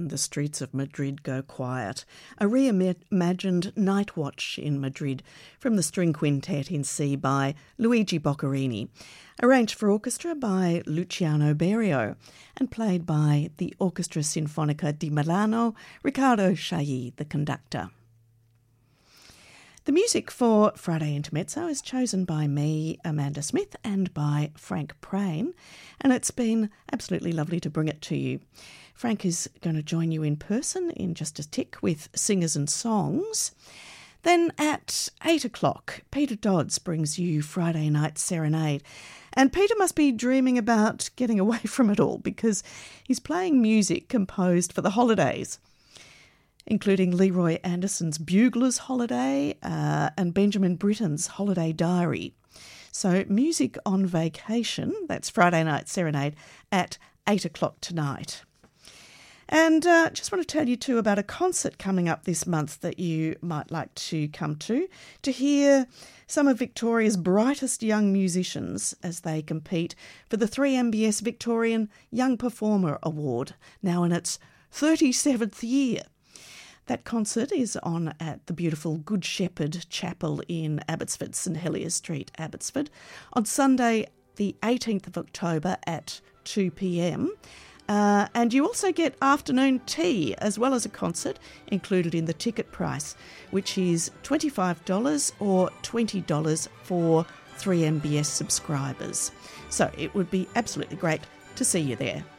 and the streets of Madrid go quiet. A reimagined Night Watch in Madrid from the String Quintet in C by Luigi Boccherini, arranged for orchestra by Luciano Berio and played by the Orchestra Sinfonica di Milano, Riccardo Chailly, the conductor. The music for Friday Intermezzo is chosen by me, Amanda Smith, and by Frank Prain, and it's been absolutely lovely to bring it to you. Frank is going to join you in person in just a tick with Singers and Songs. Then at 8 o'clock, Peter Dodds brings you Friday Night Serenade. And Peter must be dreaming about getting away from it all because he's playing music composed for the holidays, including Leroy Anderson's Bugler's Holiday and Benjamin Britten's Holiday Diary. So music on vacation, that's Friday Night Serenade at 8 o'clock tonight. And just want to tell you too about a concert coming up this month that you might like to come to hear some of Victoria's brightest young musicians as they compete for the 3MBS Victorian Young Performer Award, now in its 37th year. That concert is on at the beautiful Good Shepherd Chapel in Abbotsford, St Heliers Street, Abbotsford, on Sunday the 18th of October at 2 p.m. And you also get afternoon tea as well as a concert included in the ticket price, which is $25 or $20 for 3MBS subscribers. So it would be absolutely great to see you there.